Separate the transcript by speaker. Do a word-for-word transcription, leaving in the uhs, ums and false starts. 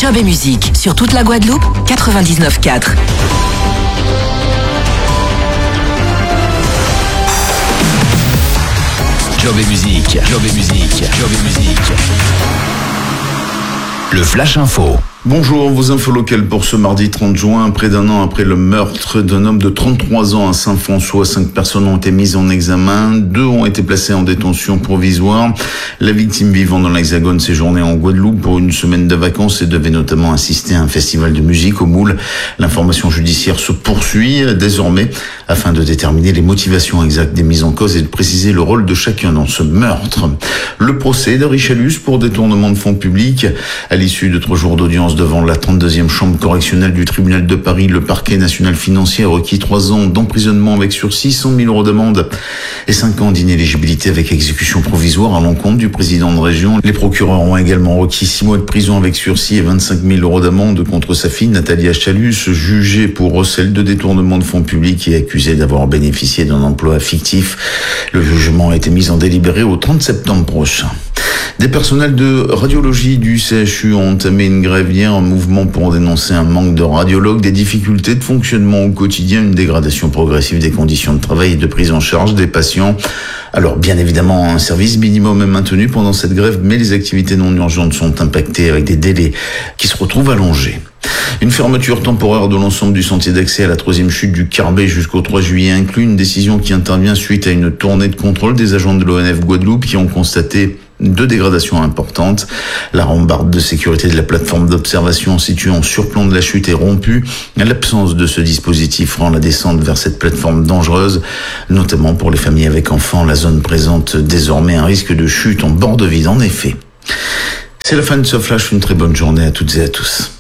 Speaker 1: Job et musique sur toute la Guadeloupe, quatre-vingt-dix-neuf quatre.
Speaker 2: Job et musique, Job et musique, Job et musique. Le Flash Info.
Speaker 3: Bonjour, vos infos locales pour ce mardi trente juin. Près d'un an après le meurtre d'un homme de trente-trois ans à Saint-François, cinq personnes ont été mises en examen. Deux ont été placées en détention provisoire. La victime vivant dans l'Hexagone séjournait en Guadeloupe pour une semaine de vacances et devait notamment assister à un festival de musique au Moule. L'information judiciaire se poursuit désormais afin de déterminer les motivations exactes des mises en cause et de préciser le rôle de chacun dans ce meurtre. Le procès de Richelieu pour détournement de fonds publics. À l'issue de trois jours d'audience devant la trente-deuxième chambre correctionnelle du tribunal de Paris, le parquet national financier a requis trois ans d'emprisonnement avec sursis, cent mille euros d'amende et cinq ans d'inéligibilité avec exécution provisoire à l'encontre du président de région. Les procureurs ont également requis six mois de prison avec sursis et vingt-cinq mille euros d'amende contre sa fille Nathalie Achalus, jugée pour recel de détournement de fonds publics et accusée d'avoir bénéficié d'un emploi fictif. Le jugement a été mis en délibéré au trente septembre prochain. Des personnels de radiologie du C H U ont entamé une grève hier, un mouvement pour dénoncer un manque de radiologues, des difficultés de fonctionnement au quotidien, une dégradation progressive des conditions de travail et de prise en charge des patients. Alors bien évidemment, un service minimum est maintenu pendant cette grève, mais les activités non urgentes sont impactées avec des délais qui se retrouvent allongés. Une fermeture temporaire de l'ensemble du sentier d'accès à la troisième chute du Carbet jusqu'au trois juillet inclut une décision qui intervient suite à une tournée de contrôle des agents de l'O N F Guadeloupe qui ont constaté deux dégradations importantes. La rambarde de sécurité de la plateforme d'observation située en surplomb de la chute est rompue. L'absence de ce dispositif rend la descente vers cette plateforme dangereuse, notamment pour les familles avec enfants. La zone présente désormais un risque de chute en bord de vide, en effet. C'est la fin de ce flash. Une très bonne journée à toutes et à tous.